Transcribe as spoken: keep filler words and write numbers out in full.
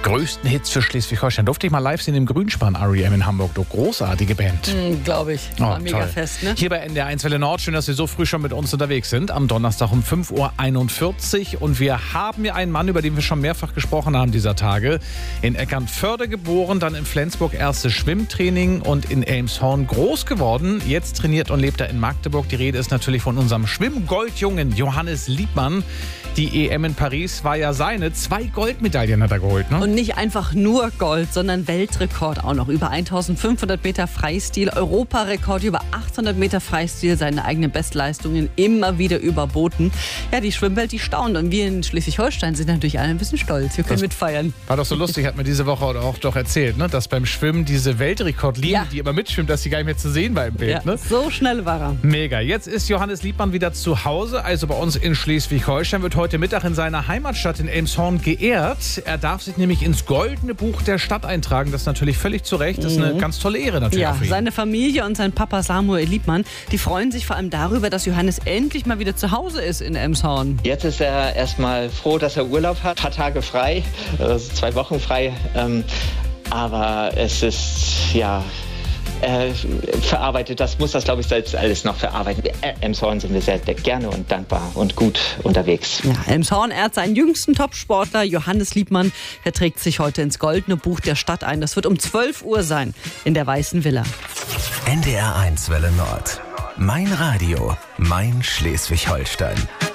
größten Hits für Schleswig-Holstein. Durfte ich mal live sehen im Grünspan R E M in Hamburg. Doch großartige Band. Mhm, Glaube ich. War Oh, mega toll. fest, ne? Hier bei N D R eins Welle Nord. Schön, dass Sie so früh schon mit uns unterwegs sind. Am Donnerstag um fünf Uhr einundvierzig. Und wir haben hier einen Mann, über den wir schon mehrfach gesprochen haben dieser Tage. In Eckernförde geboren, dann in Flensburg erstes Schwimmtraining und in Elmshorn groß geworden. Jetzt trainiert und lebt er in Magdeburg. Die Rede ist natürlich von unserem Schwimmgoldjungen Johannes Liebmann. Die E M in Paris war ja seine. Zwei Goldmedaillen hat er geholt, ne? Und nicht einfach nur Gold, sondern Weltrekord auch noch. Über eintausendfünfhundert Meter Freistil, Europarekord über achthundert Meter Freistil, seine eigenen Bestleistungen immer wieder überboten. Ja, die Schwimmwelt, die staunt. Und wir in Schleswig-Holstein sind natürlich alle ein bisschen stolz. Wir können Das mitfeiern. War doch so lustig, hat mir diese Woche auch doch erzählt, ne? Dass beim Schwimmen diese Weltrekordlinie, Ja. die immer mitschwimmt, dass sie gar nicht mehr zu sehen war im Bild. Ja, Ne? so schnell war er. Mega. Jetzt ist Johannes Liebmann wieder zu Hause, also bei uns in Schleswig-Holstein, wird heute Mittag in seiner Heimatstadt in Elmshorn geehrt. Er darf sich nämlich ins Goldene Buch der Stadt eintragen. Das ist natürlich völlig zu Recht. Das ist eine ganz tolle Ehre natürlich Ja, auch für ihn. seine Familie und sein Papa Samuel Liebmann, die freuen sich vor allem darüber, dass Johannes endlich mal wieder zu Hause ist in Elmshorn. Jetzt ist er erstmal froh, dass er Urlaub hat, ein paar Tage frei, also zwei Wochen frei. Ähm, aber es ist, ja, er verarbeitet das, muss das, glaube ich, selbst alles noch verarbeiten. Äh, Elmshorn sind wir sehr gerne und dankbar und gut unterwegs. Ja, Elmshorn ehrt seinen jüngsten Topsportler Johannes Liebmann. Er trägt sich heute ins Goldene Buch der Stadt ein. Das wird um zwölf Uhr sein in der Weißen Villa. N D R eins Welle Nord. Mein Radio, mein Schleswig-Holstein.